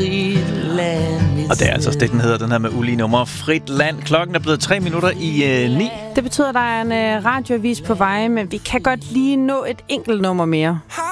frit land. Og det er altså det, den hedder, den her med ulige nummer. Frit land. Klokken er blevet 3 minutter i 9. Det betyder, at der er en radioavis på vej, men vi kan godt lige nå et enkelt nummer mere.